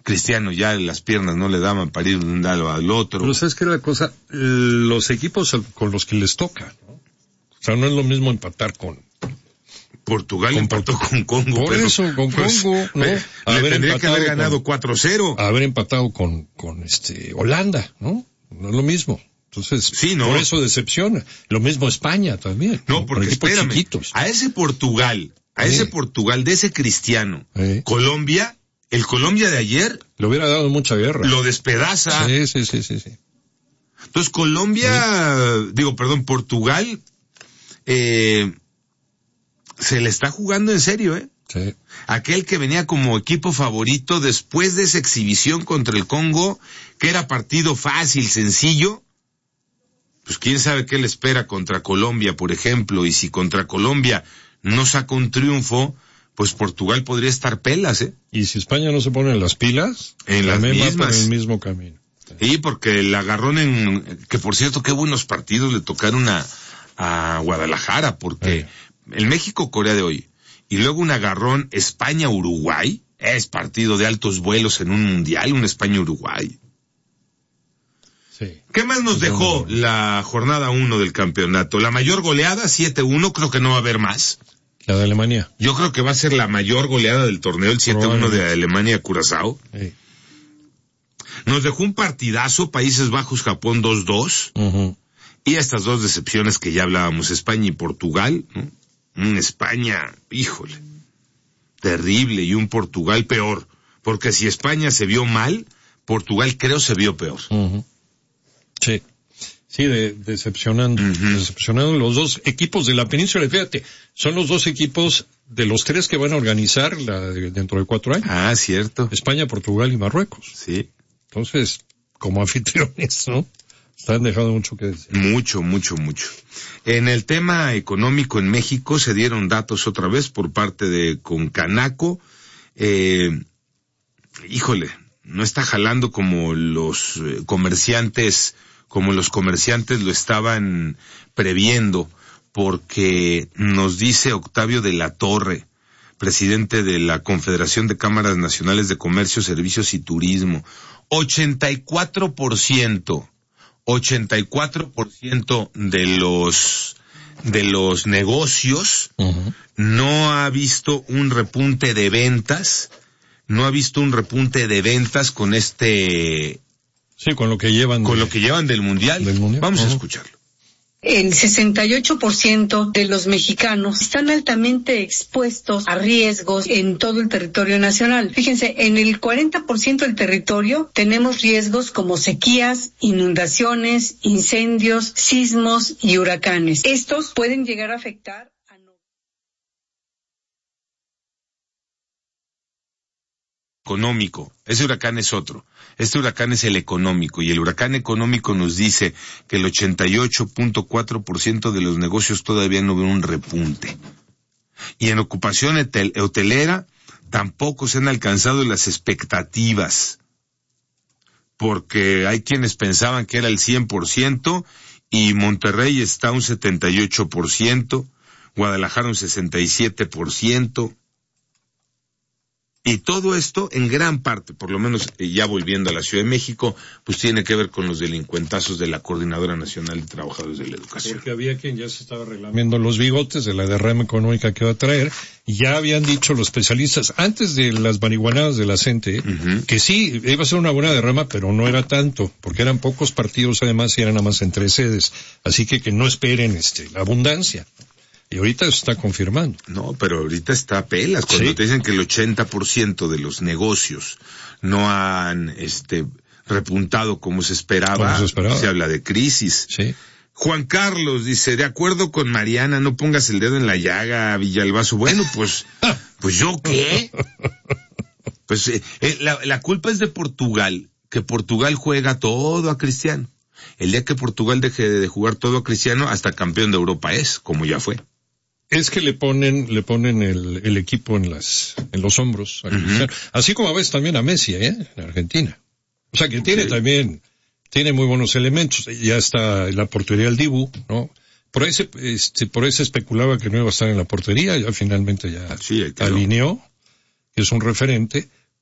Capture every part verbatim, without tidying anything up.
Cristiano ya las piernas no le daban para ir de un lado al otro. Pero ¿sabes qué es la cosa? Los equipos con los que les toca, ¿no? O sea, no es lo mismo empatar con... Portugal con empató Portu- con Congo. Por pero, eso, con pues, Congo, ¿no? Le Haber tendría que haber ganado con, cuatro cero. Haber empatado con, con este, Holanda, ¿no? No es lo mismo. Entonces, sí, ¿no? Por eso decepciona. Lo mismo España también. No, porque espérame, chiquitos. a ese Portugal, a sí. ese Portugal de ese Cristiano, sí. Colombia, el Colombia de ayer... Le hubiera dado mucha guerra. Lo despedaza. Sí, sí, sí, sí. sí. Entonces Colombia, sí. digo, perdón, Portugal, eh, se le está jugando en serio, ¿eh? Sí. Aquel que venía como equipo favorito después de esa exhibición contra el Congo, que era partido fácil, sencillo, pues quién sabe qué le espera contra Colombia, por ejemplo, y si contra Colombia no saca un triunfo, pues Portugal podría estar pelas, ¿eh? Y si España no se pone en las pilas, en las mismas, va por el mismo camino. Sí, porque el agarrón en, que por cierto, qué buenos partidos le tocaron a, a Guadalajara, porque sí. el México-Corea de hoy, y luego un agarrón España-Uruguay, es partido de altos vuelos en un mundial, un España-Uruguay. Sí. ¿Qué más nos sí, dejó no, no. la jornada uno del campeonato? La mayor goleada, siete uno, creo que no va a haber más. La de Alemania. Yo creo que va a ser la mayor goleada del torneo, el siete uno de Alemania-Curazao. Sí. Nos dejó un partidazo, Países Bajos-Japón dos dos. Uh-huh. Y estas dos decepciones que ya hablábamos, España y Portugal, ¿no? Un España, híjole, terrible, y un Portugal peor. Porque si España se vio mal, Portugal creo se vio peor. Uh-huh. Sí. Sí, de, decepcionando, uh-huh. decepcionando los dos equipos de la península. Fíjate, son los dos equipos de los tres que van a organizar la de, dentro de cuatro años. Ah, cierto. España, Portugal y Marruecos. Sí. Entonces, como anfitriones, ¿no? Están dejando mucho que decir. Mucho, mucho, mucho. En el tema económico en México se dieron datos otra vez por parte de Concanaco. Eh, híjole, no está jalando como los eh, comerciantes, como los comerciantes lo estaban previendo, porque nos dice Octavio de la Torre, presidente de la Confederación de Cámaras Nacionales de Comercio, Servicios y Turismo, ochenta y cuatro por ciento, ochenta y cuatro por ciento de los, de los negocios uh-huh. no ha visto un repunte de ventas, no ha visto un repunte de ventas con este... Sí, con lo que llevan. Con de, lo que llevan del mundial. Del mundial. Vamos uh-huh. a escucharlo. El sesenta y ocho por ciento de los mexicanos están altamente expuestos a riesgos en todo el territorio nacional. Fíjense, en el cuarenta por ciento del territorio tenemos riesgos como sequías, inundaciones, incendios, sismos y huracanes. Estos pueden llegar a afectar a... Económico. Ese huracán es otro. Este huracán es el económico, y el huracán económico nos dice que el ochenta y ocho punto cuatro por ciento de los negocios todavía no ven un repunte. Y en ocupación hotel- hotelera tampoco se han alcanzado las expectativas, porque hay quienes pensaban que era el cien por ciento, y Monterrey está un setenta y ocho por ciento, Guadalajara un sesenta y siete por ciento, y todo esto, en gran parte, por lo menos ya volviendo a la Ciudad de México, pues tiene que ver con los delincuentazos de la Coordinadora Nacional de Trabajadores de la Educación. Porque había quien ya se estaba reclamando los bigotes de la derrama económica que va a traer, y ya habían dicho los especialistas, antes de las marihuanadas de la CENTE, uh-huh. que sí, iba a ser una buena derrama, pero no era tanto, porque eran pocos partidos además y eran nada más en tres sedes, así que que no esperen este la abundancia. Y ahorita se está confirmando. No, pero ahorita está a pelas. Cuando ¿sí? te dicen que el ochenta por ciento de los negocios no han este repuntado como se esperaba, como se esperaba, se habla de crisis. Sí. Juan Carlos dice, de acuerdo con Mariana, no pongas el dedo en la llaga, Villalbazo. Bueno, pues, pues ¿yo qué? Pues eh, eh, la, la culpa es de Portugal, que Portugal juega todo a Cristiano. El día que Portugal deje de jugar todo a Cristiano, hasta campeón de Europa es, como ya fue. Es que le ponen, le ponen el, el equipo en las, en los hombros a Cristiano. Uh-huh. Así como a veces también a Messi, ¿eh? En Argentina. O sea que okay. tiene también, tiene muy buenos elementos. Ya está en la portería el Dibu, ¿no? Por ahí se, este, por ahí se especulaba que no iba a estar en la portería, ya finalmente ya sí, alineó, que es un referente,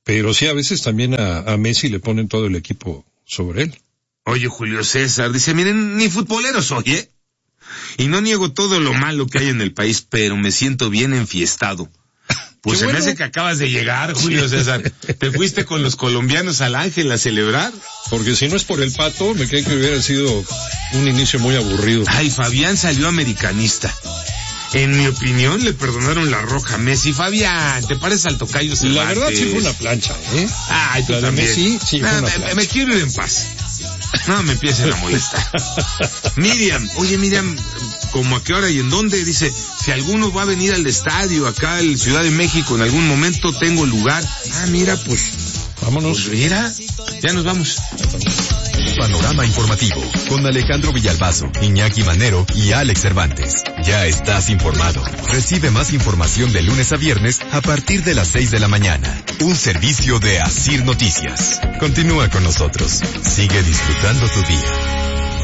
pero sí a veces también a, a Messi le ponen todo el equipo sobre él. Oye, Julio César, dice, miren, ni futbolero soy, ¿eh? Y no niego todo lo malo que hay en el país, pero me siento bien enfiestado. Pues se bueno. me hace que acabas de llegar, Julio César. ¿Te fuiste con los colombianos al Ángel a celebrar? Porque si no es por el Pato, me creo que hubiera sido un inicio muy aburrido. Ay, Fabián salió americanista. En mi opinión, le perdonaron la roja a Messi. Fabián, ¿te pareces al tocayo Cervantes? La verdad sí fue una plancha, ¿eh? Ay, tú la también. De Messi, sí no, fue una me, plancha. me quiero ir en paz. No me empiecen a molestar. Miriam, oye Miriam, ¿cómo a qué hora y en dónde? Dice, si alguno va a venir al estadio acá en Ciudad de México en algún momento, tengo lugar. Ah, mira, pues... Vámonos. Pues mira, ya nos vamos. Panorama informativo con Alejandro Villalbazo, Iñaki Manero y Alex Cervantes. Ya estás informado. Recibe más información de lunes a viernes a partir de las seis de la mañana. Un servicio de Asir Noticias. Continúa con nosotros. Sigue disfrutando tu día.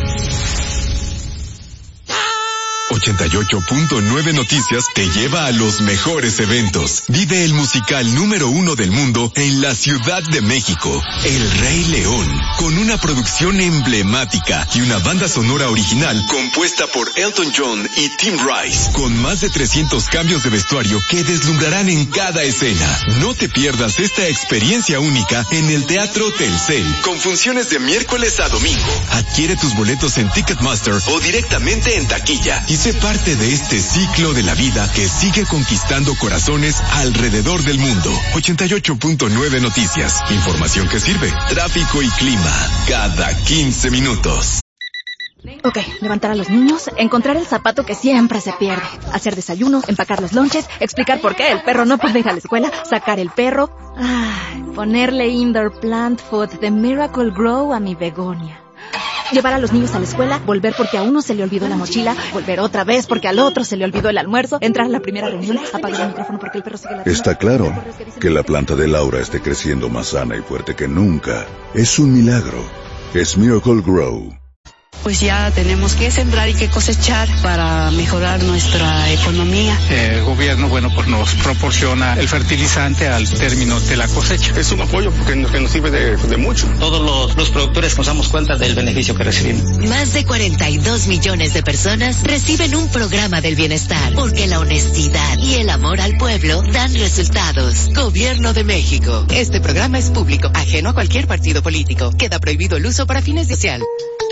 ochenta y ocho punto nueve Noticias te lleva a los mejores eventos. Vive el musical número uno del mundo en la Ciudad de México, El Rey León, con una producción emblemática y una banda sonora original compuesta por Elton John y Tim Rice, con más de trescientos cambios de vestuario que deslumbrarán en cada escena. No te pierdas esta experiencia única en el Teatro Telcel, con funciones de miércoles a domingo. Adquiere tus boletos en Ticketmaster o directamente en taquilla y sé parte de este ciclo de la vida que sigue conquistando corazones alrededor del mundo. ochenta y ocho punto nueve Noticias. Información que sirve. Tráfico y clima. Cada quince minutos. Ok, levantar a los niños, encontrar el zapato que siempre se pierde, hacer desayuno, empacar los lonches, explicar por qué el perro no puede ir a la escuela, sacar el perro, ay, ponerle indoor plant food de Miracle Grow a mi begonia. Llevar a los niños a la escuela, volver porque a uno se le olvidó la mochila, volver otra vez porque al otro se le olvidó el almuerzo, entrar a la primera reunión, apagar el micrófono porque el perro sigue ladrando. Está claro que la planta de Laura esté creciendo más sana y fuerte que nunca. Es un milagro. Es Miracle Grow. Pues ya tenemos que sembrar y que cosechar para mejorar nuestra economía. El gobierno, bueno, pues nos proporciona el fertilizante al término de la cosecha. Es un apoyo porque nos, que nos sirve de, de mucho. Todos los, los productores nos damos cuenta del beneficio que recibimos. Más de cuarenta y dos millones de personas reciben un programa del bienestar, porque la honestidad y el amor al pueblo dan resultados. Gobierno de México. Este programa es público, ajeno a cualquier partido político. Queda prohibido el uso para fines de social.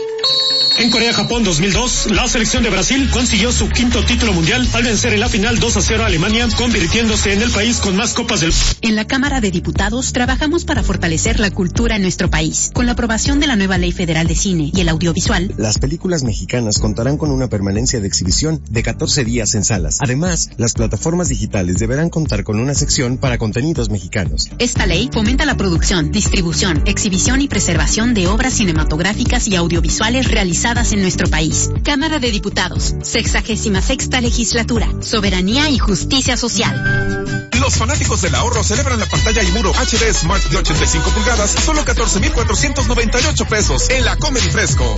En Corea-Japón dos mil dos, la selección de Brasil consiguió su quinto título mundial al vencer en la final dos a cero a Alemania, convirtiéndose en el país con más copas del... En la Cámara de Diputados trabajamos para fortalecer la cultura en nuestro país. Con la aprobación de la nueva Ley Federal de Cine y el Audiovisual, las películas mexicanas contarán con una permanencia de exhibición de catorce días en salas. Además, las plataformas digitales deberán contar con una sección para contenidos mexicanos. Esta ley fomenta la producción, distribución, exhibición y preservación de obras cinematográficas y audiovisuales realizadas en nuestro país. Cámara de Diputados, sexagésima sexta legislatura, soberanía y justicia social. Los fanáticos del ahorro celebran la pantalla y muro H D Smart de ochenta y cinco pulgadas, solo catorce mil cuatrocientos noventa y ocho pesos en la Comedy Fresco.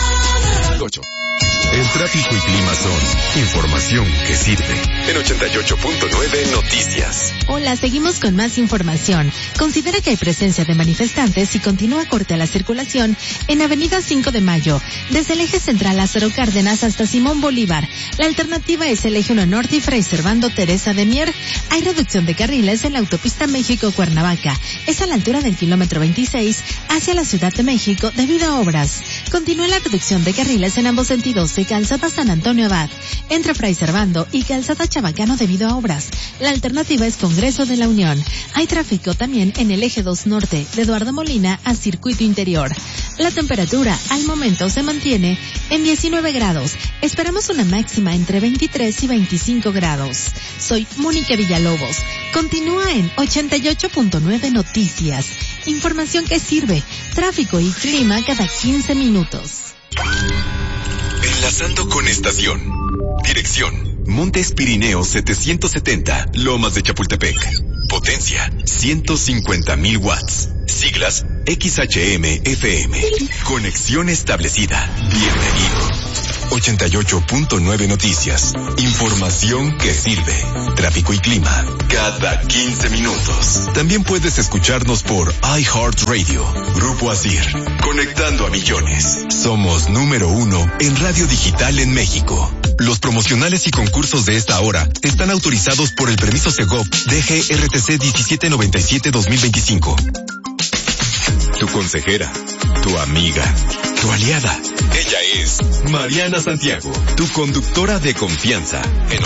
El tráfico y clima son información que sirve. En ochenta y ocho punto nueve Noticias. Hola, seguimos con más información. Considera que hay presencia de manifestantes y continúa corte a la circulación en Avenida cinco de Mayo, desde el eje central Lázaro Cárdenas hasta Simón Bolívar. La alternativa es el eje uno Norte y Fray Servando Teresa de Mier. Hay reducción de carriles en la autopista México-Cuernavaca. Es a la altura del kilómetro veintiséis hacia la Ciudad de México debido a obras. Continúa la reducción de carriles en ambos sentidos de Calzada San Antonio Abad, entre Fray Servando y Calzada Chabacano debido a obras. La alternativa es Congreso de la Unión. Hay tráfico también en el eje dos Norte, de Eduardo Molina a Circuito Interior. La temperatura al momento se mantiene en diecinueve grados. Esperamos una máxima entre veintitrés y veinticinco grados. Soy Mónica Villalobos. Continúa en ochenta y ocho punto nueve Noticias. Información que sirve. Tráfico y clima cada quince minutos. Enlazando con estación. Dirección: Montes Pirineos setecientos setenta, Lomas de Chapultepec. Potencia: ciento cincuenta mil watts. Siglas: X H M F M. Conexión establecida. Bienvenido. ochenta y ocho punto nueve Noticias. Información que sirve. Tráfico y clima cada quince minutos. También puedes escucharnos por iHeartRadio. Grupo Asir. Conectando a millones. Somos número uno en radio digital en México. Los promocionales y concursos de esta hora están autorizados por el permiso Segov D G R T C diecisiete noventa y siete dos mil veinticinco. Tu consejera, tu amiga, tu aliada. Ella es Mariana Santiago, tu conductora de confianza en